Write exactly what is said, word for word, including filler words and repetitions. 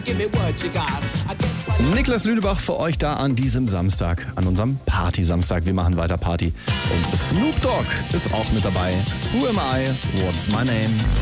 Niklas Lüdebach für euch da an diesem Samstag, an unserem Party-Samstag. Wir machen weiter Party. Und Snoop Dogg ist auch mit dabei. Who am I? What's my name?